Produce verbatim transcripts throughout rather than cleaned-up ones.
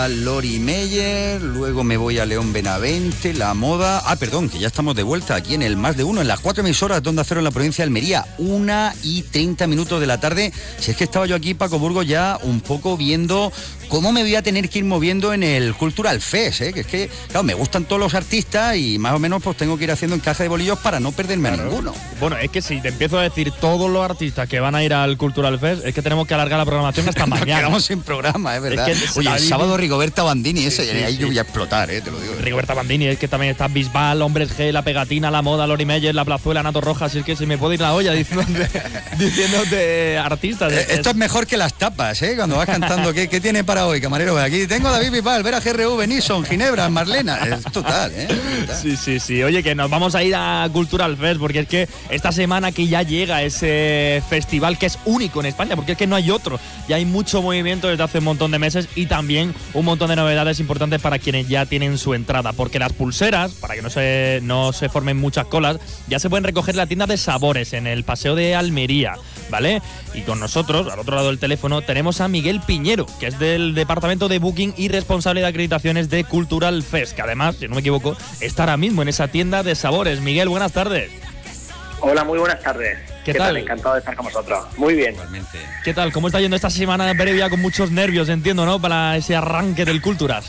a Lori Meyer, luego me voy a León Benavente, La Moda... Ah, perdón, que ya estamos de vuelta aquí en el Más de Uno, en las cuatro emisoras de Onda Cero en la provincia de Almería, una y treinta minutos de la tarde. Si es que estaba yo aquí, Paco Burgos, ya un poco viendo cómo me voy a tener que ir moviendo en el Cultural Fest, ¿eh? Que es que, claro, me gustan todos los artistas y más o menos pues tengo que ir haciendo encaje de bolillos para no perderme claro. a ninguno. Bueno, es que si te empiezo a decir todos los artistas que van a ir al Cultural Fest, es que tenemos que alargar la programación hasta mañana. Nos quedamos sin programa, es verdad. Es que Oye, el sábado Rigoberta Bandini, ese, sí, sí, ahí sí. yo voy a explotar, eh, te lo digo. Rigoberta Bandini, es que también está Bisbal, Hombres G, La Pegatina, La Moda, Lori Meyer, La Plazuela, Nato Rojas, y es que se me puede ir la olla diciéndote, diciéndote artistas. Eh, esto es mejor que las tapas, ¿eh? Cuando vas cantando, ¿qué, qué tiene para hoy, camarero? Aquí tengo a David Bisbal, Vera G R V, Nisson, Ginebra, Marlena. Es total, ¿eh? Total. Sí, sí, sí. Oye, que nos vamos a ir a Cultural Fest, porque es que esta semana que ya llega ese festival que es único en España, porque es que no hay otro. Ya hay mucho movimiento desde hace un montón de meses y también un montón de novedades importantes para quienes ya tienen su entrada, porque las pulseras, para que no se, no se formen muchas colas, ya se pueden recoger en la tienda de Sabores, en el Paseo de Almería, ¿vale? Y con nosotros, al otro lado del teléfono, tenemos a Miguel Piñero, que es del departamento de Booking y responsable de acreditaciones de Cultural Fest, que además, si no me equivoco, está ahora mismo en esa tienda de Sabores. Miguel, buenas tardes. Hola, muy buenas tardes. ¿Qué, ¿Qué tal? tal? Encantado de estar con vosotros. Muy bien. Igualmente. ¿Qué tal? ¿Cómo está yendo esta semana previa con muchos nervios, entiendo, ¿no? Para ese arranque del Culturas.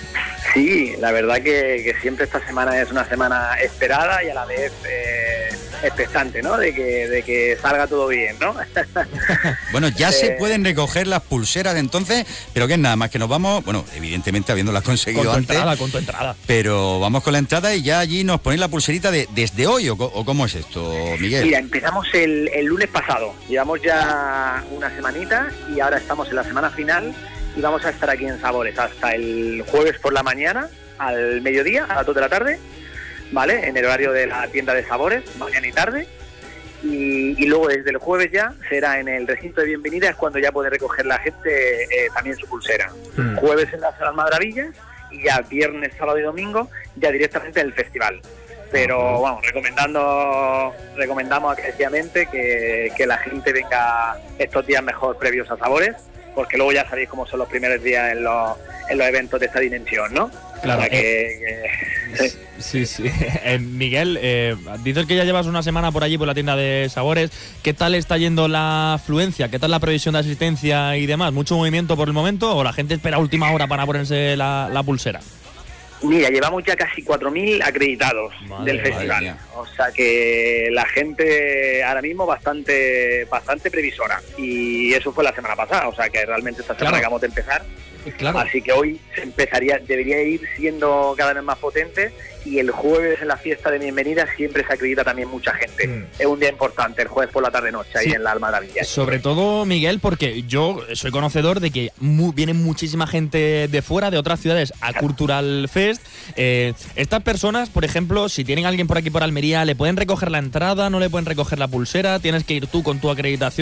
Sí, la verdad que, que siempre esta semana es una semana esperada y a la vez eh, expectante, ¿no? De que, de que salga todo bien, ¿no? Bueno, ya eh, se pueden recoger las pulseras de entonces, pero que es nada más que nos vamos, bueno, evidentemente habiéndolas conseguido Con tu antes. entrada, con tu entrada. Pero vamos con la entrada y ya allí nos ponéis la pulserita de desde hoy, o, o cómo es esto, Miguel. Mira, empezamos el, el lunes pasado. Llevamos ya una semanita y ahora estamos en la semana final y vamos a estar aquí en Sabores hasta el jueves por la mañana, al mediodía, a las dos de la tarde, ¿vale? En el horario de la tienda de Sabores, mañana y tarde. Y, y luego desde el jueves ya será en el recinto de bienvenida, es cuando ya puede recoger la gente eh, también su pulsera. Mm. Jueves en las Maravillas y ya viernes, sábado y domingo ya directamente en el festival. Pero vamos, recomendando recomendamos acrecidamente que, que la gente venga estos días mejor previos a Sabores, porque luego ya sabéis cómo son los primeros días en los, en los eventos de esta dimensión, ¿no? Claro. O sea que, que, sí, sí. sí. Eh, Miguel, eh, dices que ya llevas una semana por allí, por la tienda de Sabores. ¿Qué tal está yendo la afluencia? ¿Qué tal la previsión de asistencia y demás? ¿Mucho movimiento por el momento o la gente espera a última hora para ponerse la, la pulsera? Mira, llevamos ya casi cuatro mil acreditados madre, del festival. madre O sea que la gente ahora mismo bastante bastante previsora. Y eso fue la semana pasada. O sea que realmente esta semana claro. acabamos de empezar. Claro. Así que hoy se empezaría, debería ir siendo cada vez más potente. Y el jueves en la fiesta de bienvenida siempre se acredita también mucha gente. Mm. Es un día importante, el jueves por la tarde-noche, sí. Ahí en la Almaravilla. Sobre todo, Miguel, porque yo soy conocedor de que mu- viene muchísima gente de fuera, de otras ciudades, a Cultural Fest. Eh, estas personas, por ejemplo, si tienen a alguien por aquí por Almería, ¿le pueden recoger la entrada? ¿No le pueden recoger la pulsera? ¿Tienes que ir tú con tu acreditación